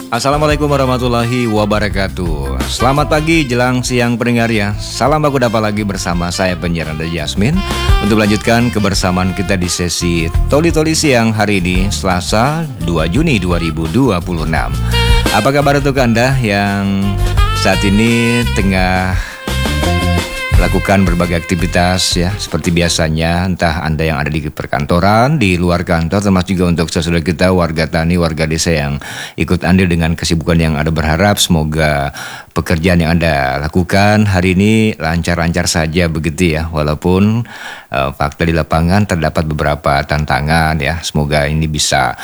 Assalamualaikum warahmatullahi wabarakatuh. Selamat pagi jelang siang pendengar ya. Salam baku dapat lagi bersama saya penyiar Anda Yasmin untuk melanjutkan kebersamaan kita di sesi Toli-Toli siang hari ini Selasa 2 Juni 2026. Apa kabar untuk Anda yang saat ini tengah lakukan berbagai aktivitas ya seperti biasanya, entah Anda yang ada di perkantoran, di luar kantor, termasuk juga untuk saudara kita warga tani, warga desa yang ikut andil dengan kesibukan yang Anda berharap semoga pekerjaan yang Anda lakukan hari ini lancar-lancar saja begitu ya, walaupun fakta di lapangan terdapat beberapa tantangan ya, semoga ini bisa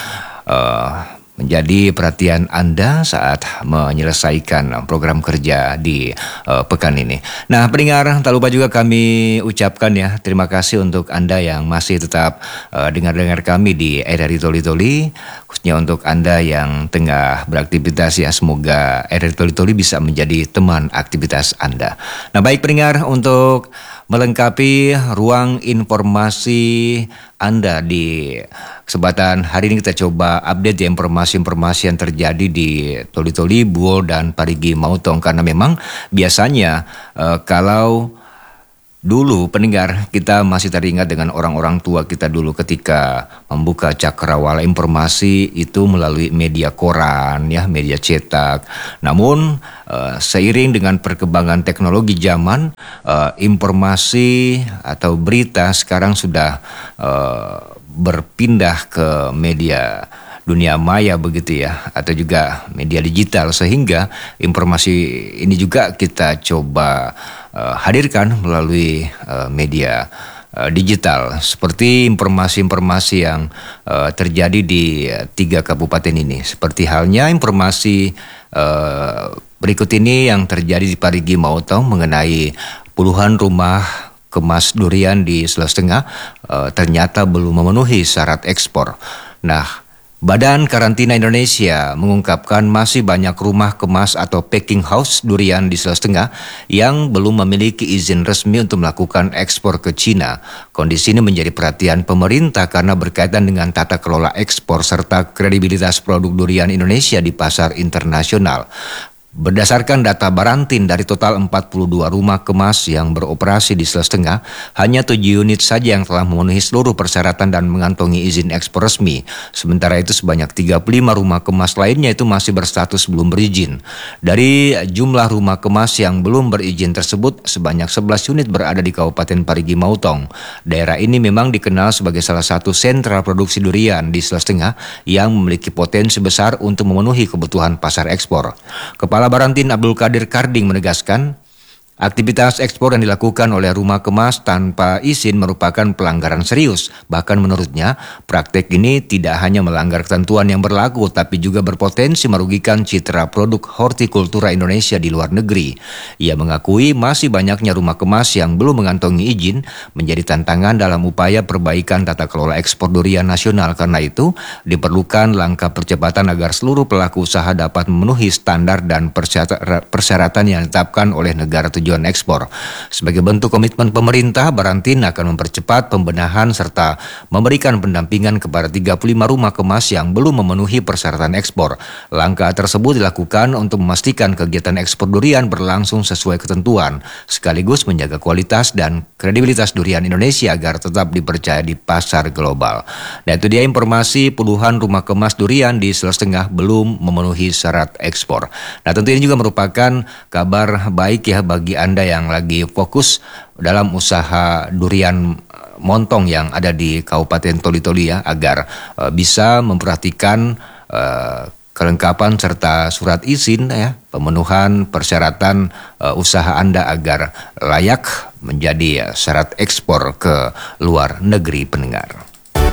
menjadi perhatian Anda saat menyelesaikan program kerja di pekan ini. Nah, pendengar, tak lupa juga kami ucapkan ya terima kasih untuk Anda yang masih tetap dengar kami di RRI Toli-Toli, khususnya untuk Anda yang tengah beraktivitas ya, semoga RRI Toli-Toli bisa menjadi teman aktivitas Anda. Nah, baik pendengar, untuk melengkapi ruang informasi Anda di kesempatan hari ini kita coba update ya informasi-informasi yang terjadi di Toli-Toli, Buol, dan Parigi Motong. Karena memang biasanya kalau dulu pendengar kita masih teringat dengan orang-orang tua kita dulu ketika membuka cakrawala informasi itu melalui media koran ya, media cetak. Namun seiring dengan perkembangan teknologi zaman, informasi atau berita sekarang sudah berpindah ke media dunia maya begitu ya, atau juga media digital, sehingga informasi ini juga kita coba hadirkan melalui media digital seperti informasi-informasi yang terjadi di 3 kabupaten ini. Seperti halnya informasi berikut ini yang terjadi di Parigi Motong mengenai puluhan rumah kemas durian di Sulawesi Tengah ternyata belum memenuhi syarat ekspor. Nah, Badan Karantina Indonesia mengungkapkan masih banyak rumah kemas atau packing house durian di Sulawesi Tengah yang belum memiliki izin resmi untuk melakukan ekspor ke Cina. Kondisi ini menjadi perhatian pemerintah karena berkaitan dengan tata kelola ekspor serta kredibilitas produk durian Indonesia di pasar internasional. Berdasarkan data Barantin, dari total 42 rumah kemas yang beroperasi di Sulawesi Tengah, hanya 7 unit saja yang telah memenuhi seluruh persyaratan dan mengantongi izin ekspor resmi. Sementara itu sebanyak 35 rumah kemas lainnya itu masih berstatus belum berizin. Dari jumlah rumah kemas yang belum berizin tersebut, sebanyak 11 unit berada di Kabupaten Parigi Motong. Daerah ini memang dikenal sebagai salah satu sentra produksi durian di Sulawesi Tengah yang memiliki potensi besar untuk memenuhi kebutuhan pasar ekspor. Kepala Barantin Abdul Qadir Karding menegaskan, aktivitas ekspor yang dilakukan oleh rumah kemas tanpa izin merupakan pelanggaran serius. Bahkan menurutnya, praktek ini tidak hanya melanggar ketentuan yang berlaku, tapi juga berpotensi merugikan citra produk hortikultura Indonesia di luar negeri. Ia mengakui masih banyaknya rumah kemas yang belum mengantongi izin menjadi tantangan dalam upaya perbaikan tata kelola ekspor durian nasional. Karena itu, diperlukan langkah percepatan agar seluruh pelaku usaha dapat memenuhi standar dan persyaratan yang ditetapkan oleh negara tujuan ekspor. Sebagai bentuk komitmen pemerintah, Barantin akan mempercepat pembenahan serta memberikan pendampingan kepada 35 rumah kemas yang belum memenuhi persyaratan ekspor. Langkah tersebut dilakukan untuk memastikan kegiatan ekspor durian berlangsung sesuai ketentuan, sekaligus menjaga kualitas dan kredibilitas durian Indonesia agar tetap dipercaya di pasar global. Nah, itu dia informasi puluhan rumah kemas durian di Sulawesi Tengah belum memenuhi syarat ekspor. Nah, tentu ini juga merupakan kabar baik ya bagi Anda yang lagi fokus dalam usaha durian montong yang ada di Kabupaten Toli-Toli ya, agar bisa memperhatikan kelengkapan serta surat izin ya, pemenuhan persyaratan usaha Anda agar layak menjadi syarat ekspor ke luar negeri pendengar.